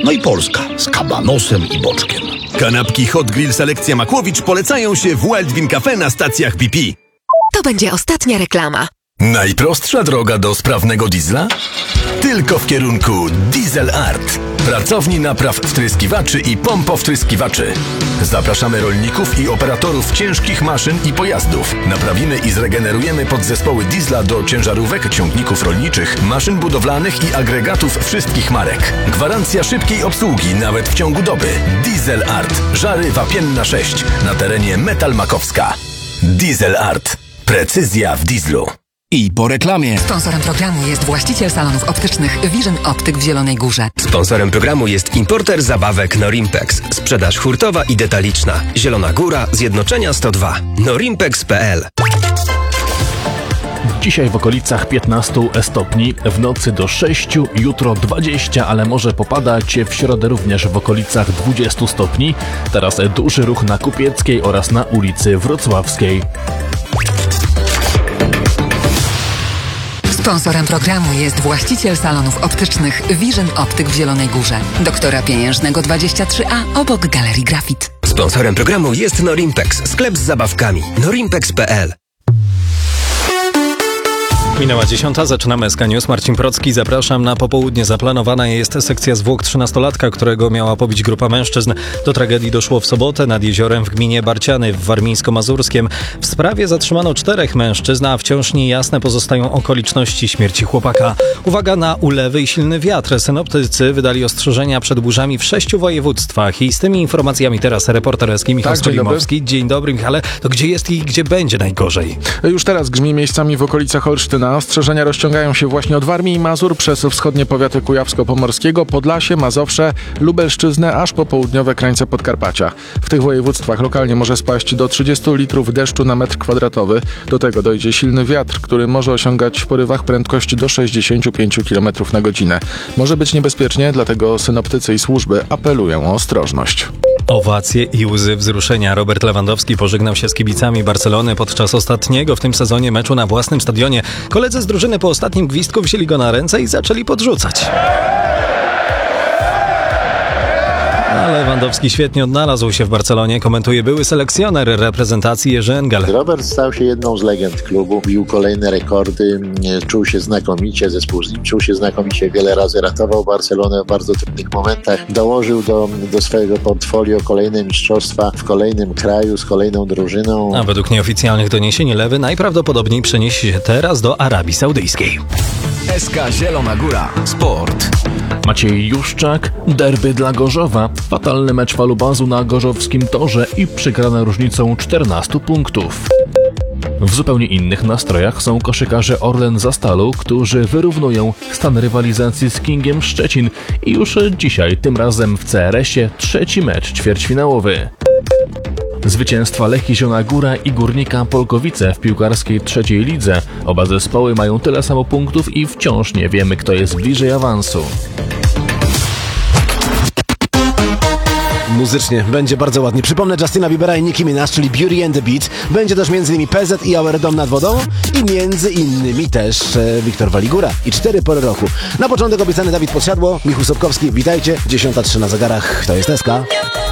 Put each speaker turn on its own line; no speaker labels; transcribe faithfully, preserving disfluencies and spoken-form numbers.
No i polska z kabanosem i boczkiem.
Kanapki Hot Grill Selekcja Makłowicz polecają się w Wild Bean Cafe na stacjach B P.
To będzie ostatnia reklama.
Najprostsza droga do sprawnego diesla? Tylko w kierunku Diesel Art. Pracowni napraw wtryskiwaczy i pompowtryskiwaczy. Zapraszamy rolników i operatorów ciężkich maszyn i pojazdów. Naprawimy i zregenerujemy podzespoły diesla do ciężarówek, ciągników rolniczych, maszyn budowlanych i agregatów wszystkich marek. Gwarancja szybkiej obsługi nawet w ciągu doby. Diesel Art. Żary Wapienna sześć na terenie Metal Makowska. Diesel Art. Precyzja w dieslu.
I po reklamie.
Sponsorem programu jest właściciel salonów optycznych Vision Optyk w Zielonej Górze.
Sponsorem programu jest importer zabawek Norimpex. Sprzedaż hurtowa i detaliczna. Zielona Góra, Zjednoczenia sto dwa. Norimpex kropka p l.
Dzisiaj w okolicach piętnaście stopni, w nocy do sześciu, jutro dwadzieścia, ale może popadać, w środę również w okolicach dwudziestu stopni. Teraz duży ruch na Kupieckiej oraz na ulicy Wrocławskiej.
Sponsorem programu jest właściciel salonów optycznych Vision Optyk w Zielonej Górze. Doktora Pieniężnego dwadzieścia trzy a obok Galerii Grafit.
Sponsorem programu jest Norimpex, sklep z zabawkami. Norimpex kropka p l.
Minęła dziesiąta, zaczynamy S K News. Marcin Procki, zapraszam. Na popołudnie zaplanowana jest sekcja zwłok trzynastolatka, którego miała pobić grupa mężczyzn. Do tragedii doszło w sobotę nad jeziorem w gminie Barciany w Warmińsko-Mazurskiem. W sprawie zatrzymano czterech mężczyzn, a wciąż niejasne pozostają okoliczności śmierci chłopaka. Uwaga na ulewy i silny wiatr. Synoptycy wydali ostrzeżenia przed burzami w sześciu województwach i z tymi informacjami teraz reporter S K Michał
tak,
Stolimowski. Dzień, dzień dobry, Michale. To gdzie jest i gdzie będzie najgorzej?
Już teraz grzmi miejscami w okolicach Olsztyna. Ostrzeżenia rozciągają się właśnie od Warmii i Mazur przez wschodnie powiaty Kujawsko-Pomorskiego, Podlasie, Mazowsze, Lubelszczyznę, aż po południowe krańce Podkarpacia. W tych województwach lokalnie może spaść do trzydziestu litrów deszczu na metr kwadratowy. Do tego dojdzie silny wiatr, który może osiągać w porywach prędkość do sześćdziesięciu pięciu kilometrów na godzinę. Może być niebezpiecznie, dlatego synoptycy i służby apelują o ostrożność.
Owacje i łzy wzruszenia. Robert Lewandowski pożegnał się z kibicami Barcelony podczas ostatniego w tym sezonie meczu na własnym stadionie. Koledzy z drużyny po ostatnim gwizdku wzięli go na ręce i zaczęli podrzucać. A Lewandowski świetnie odnalazł się w Barcelonie, komentuje były selekcjoner reprezentacji Jerzy Engel.
Robert stał się jedną z legend klubu, bił kolejne rekordy, czuł się znakomicie, zespół z nim czuł się znakomicie, wiele razy ratował Barcelonę w bardzo trudnych momentach, dołożył do, do swojego portfolio kolejne mistrzostwa w kolejnym kraju, z kolejną drużyną.
A według nieoficjalnych doniesień Lewy najprawdopodobniej przeniesie się teraz do Arabii Saudyjskiej.
S K Zielona Góra. Sport.
Maciej Juszczak, derby dla Gorzowa. Fatalny mecz Falubazu na gorzowskim torze i przegrana różnicą czternastu punktów. W zupełnie innych nastrojach są koszykarze Orlen Zastalu, którzy wyrównują stan rywalizacji z Kingiem Szczecin i już dzisiaj, tym razem w C R S-ie, trzeci mecz ćwierćfinałowy. Zwycięstwa Lechii Zielona Góra i Górnika Polkowice w piłkarskiej trzeciej lidze. Oba zespoły mają tyle samo punktów i wciąż nie wiemy, kto jest bliżej awansu.
Muzycznie będzie bardzo ładnie. Przypomnę Justina Biebera i Nicki Minaj, czyli Beauty and the Beat. Będzie też między innymi P Z i Our Dom nad wodą i między innymi też e, Wiktor Waligura i cztery pory roku. Na początek obiecany Dawid Podsiadło, Michał Sobkowski, witajcie. dziesiąta trzy na zegarach, to jest S K.